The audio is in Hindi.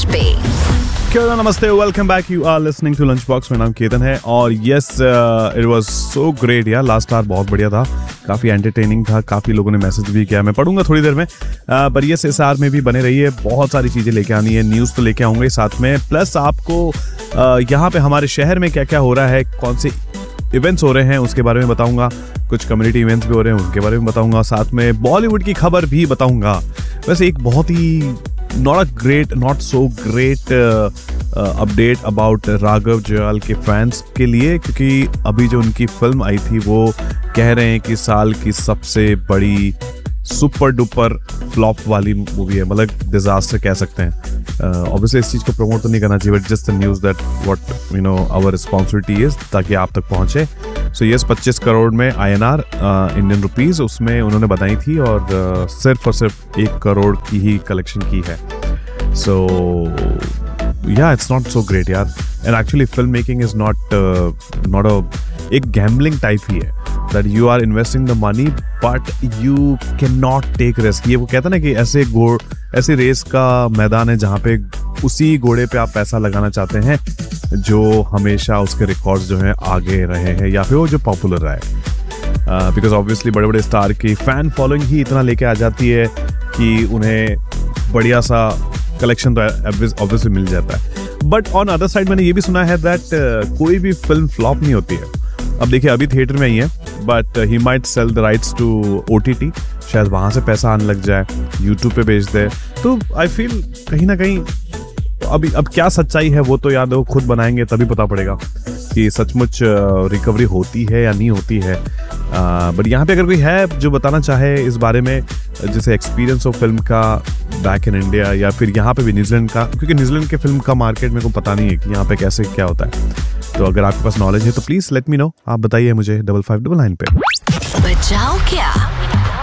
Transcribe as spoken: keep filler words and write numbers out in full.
पे। क्या नमस्ते, welcome back, you are listening to lunch box. मेरा नाम केतन है और yes it was so great यार। लास्ट आवर बहुत बढ़िया था, काफ़ी एंटरटेनिंग था, काफ़ी लोगों ने मैसेज भी किया। मैं पढ़ूंगा थोड़ी देर में, पर यस इस आवर में भी बने रहिए, बहुत सारी चीज़ें लेके आनी है, न्यूज़ तो लेके आऊँगा साथ में, प्लस आपको uh, यहाँ पे हमारे शहर में क्या क्या हो रहा है, कौन से इवेंट्स हो रहे हैं उसके बारे में बताऊंगा, कुछ कम्युनिटी इवेंट्स भी हो रहे हैं उनके बारे में बताऊंगा, साथ में बॉलीवुड की खबर भी बताऊंगा। वैसे एक बहुत ही not a great not so great update about Raghav Juyal के फैंस के लिए, क्योंकि अभी जो उनकी फिल्म आई थी वो कह रहे हैं कि साल की सबसे बड़ी सुपर डुपर फ्लॉप वाली मूवी है, मतलब डिजास्टर कह सकते हैं। ऑब्वियसली uh, इस चीज़ को प्रमोट तो नहीं करना चाहिए, but just the news that what you know our responsibility is, ताकि आप तक पहुंचे। सो यस पच्चीस करोड़ में I N R Indian rupees उसमें उन्होंने बताई थी, और uh, सिर्फ और सिर्फ एक करोड़ की ही कलेक्शन की है। सो या इट्स नॉट सो ग्रेट यार, and actually film making is not not a एक गैम्बलिंग टाइप ही है, that you are investing the money but you can not take risk. ये वो कहता ना कि ऐसे घोड़ ऐसे रेस का मैदान है जहाँ पे उसी घोड़े पे आप पैसा लगाना चाहते हैं जो हमेशा उसके रिकॉर्ड्स जो हैं आगे रहे हैं, या फिर वो जो पॉपुलर रहा है। बिकॉज ऑब्वियसली बड़े बड़े स्टार की फैन फॉलोइंग ही इतना लेके आ जाती है कि उन्हें बढ़िया सा कलेक्शन तो ऑब्वियसली मिल जाता है। बट ऑन अदर साइड मैंने ये भी सुना है दैट uh, कोई भी फिल्म फ्लॉप नहीं होती है। अब देखिए अभी थिएटर में ही है, but he might cell the rights two O T T, शायद वहाँ से पैसा आने लग जाए, यूट्यूब पे बेच दे। तो आई फील कहीं ना कहीं अभी अब क्या सच्चाई है वो तो याद वो खुद बनाएंगे तभी पता पड़ेगा कि सचमुच रिकवरी होती है या नहीं होती है। बट यहाँ पे अगर कोई है जो बताना चाहे इस बारे में, जैसे एक्सपीरियंस ऑफ फिल्म का बैक इन इंडिया, या फिर यहाँ पे भी न्यूजीलैंड का, क्योंकि न्यूजीलैंड के फिल्म का मार्केट मेरे को पता नहीं है कि यहाँ पे कैसे क्या होता है। तो अगर आपके पास नॉलेज है तो प्लीज लेट मी नो, आप बताइए मुझे डबल फाइव डबल नाइन पे। बचाओ क्या